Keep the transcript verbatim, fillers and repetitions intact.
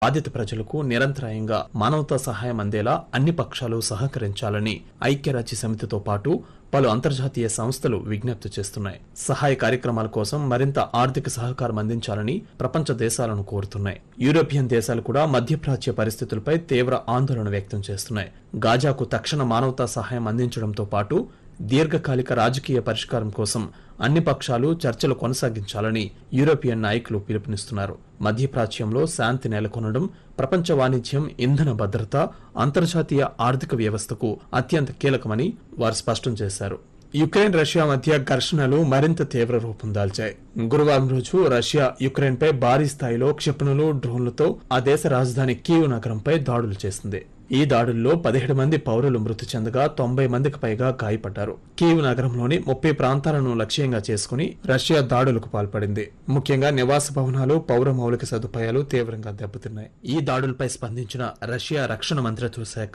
బాధిత ప్రజలకు నిరంతరాయంగా మానవతా సహాయం అందేలా అన్ని పక్షాలు సహకరించాలని ఐక్యరాజ్య సమితితో పాటు పలు అంతర్జాతీయ సంస్థలు విజ్ఞప్తి చేస్తున్నాయి. సహాయ కార్యక్రమాల కోసం మరింత ఆర్థిక సహకారం అందించాలని ప్రపంచ దేశాలను కోరుతున్నాయి. యూరోపియన్ దేశాలు కూడా మధ్యప్రాచ్య పరిస్థితులపై తీవ్ర ఆందోళన వ్యక్తం చేస్తున్నాయి. గాజాకు తక్షణ మానవతా సహాయం అందించడంతో పాటు దీర్ఘకాలిక రాజకీయ పరిష్కారం కోసం అన్ని పక్షాలు చర్చలు కొనసాగించాలని యూరోపియన్ నాయకులు పిలుపునిస్తున్నారు. మధ్యప్రాచ్యంలో శాంతి నెలకొనడం ప్రపంచ వాణిజ్యం, ఇంధన భద్రత, అంతర్జాతీయ ఆర్థిక వ్యవస్థకు అత్యంత కీలకమని వారు స్పష్టం చేశారు. యుక్రెయిన్ రష్యా మధ్య ఘర్షణలు మరింత తీవ్ర రూపం దాల్చాయి. గురువారం రోజు రష్యా యుక్రెయిన్ పై భారీ స్థాయిలో క్షిపణులు, డ్రోన్లతో ఆ దేశ రాజధాని కీవ్ నగరంపై దాడులు చేసింది. ఈ దాడుల్లో పదిహేడు మంది పౌరులు మృతి చెందగా తొంభై మందికి పైగా గాయపడ్డారు. కీవ్ నగరంలోని ముప్పై ప్రాంతాలను లక్ష్యంగా చేసుకుని రష్యా దాడులకు పాల్పడింది. ముఖ్యంగా నివాస భవనాలు, పౌర మౌలిక సదుపాయాలు తీవ్రంగా దెబ్బతిన్నాయి. ఈ దాడులపై స్పందించిన రష్యా రక్షణ మంత్రిత్వ శాఖ